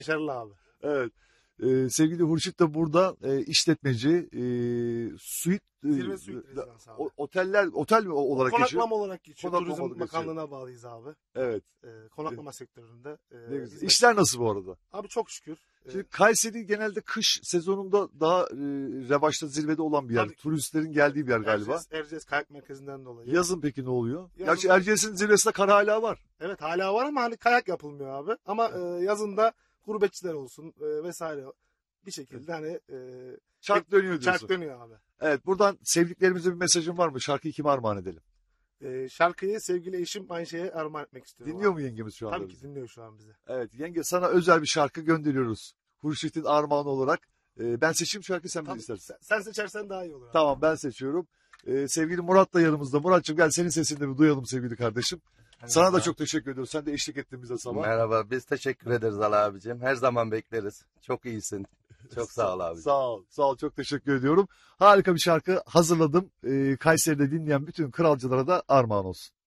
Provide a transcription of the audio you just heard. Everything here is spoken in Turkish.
Başarılı abi. Evet. Sevgili Hurşit de burada işletmeci, suite, Zirve Suite Rezidansı abi. otel olarak geçiyor. Konaklama olarak geçiyor. Konaklama Turizm olarak geçiyor. Bakanlığı'na bağlıyız abi. Evet. Konaklama sektöründe. Ne güzel. hizmet- İşler nasıl bu arada? Abi çok şükür. Şimdi Kayseri genelde kış sezonunda daha revaçta, zirvede olan bir yer. Tabii. Turistlerin geldiği bir yer galiba. Erciyes Kayak Merkezi'nden dolayı. Yazın peki ne oluyor? Yazın- Gerçi Erciyes'in zirvesinde kar hala var. Evet hala var ama hani kayak yapılmıyor abi. Ama yazında gurbetçiler olsun vesaire bir şekilde hani Çark dönüyor diyorsun. çark dönüyor abi. Evet, buradan sevdiklerimize bir mesajın var mı? Şarkıyı kime armağan edelim? Şarkıyı sevgili eşim Ayşe'ye armağan etmek istiyorum. Dinliyor abi. mu yengemiz şu anda Tabii ki bizi? dinliyor şu an bizi. Evet, yenge sana özel bir şarkı gönderiyoruz. Hurşit'in armağanı olarak. Ben seçeyim şarkıyı, sen Tabii, mi istersin? sen seçersen daha iyi olur abi. Tamam, ben seçiyorum. Sevgili Murat da yanımızda. Murat'cığım gel, senin sesini de bir duyalım sevgili kardeşim. Sana da çok teşekkür ediyoruz. Sen de eşlik ettin bize sabah. Merhaba, biz teşekkür ederiz Ali abicim. Her zaman bekleriz. Çok iyisin. Çok sağ ol abi. Sağ ol, sağ ol. Çok teşekkür ediyorum. Harika bir şarkı hazırladım. Kayseri'de dinleyen bütün kralcılara da armağan olsun.